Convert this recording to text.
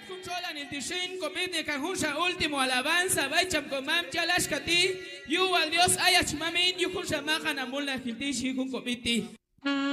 Controlan el Tishin, comete Cajuncha último alabanza, Baicham Comam, Yalashkati, Yu al Dios Ayach Mamin, Yukuncha Mahan Amula Hiltishi, Kunkobiti.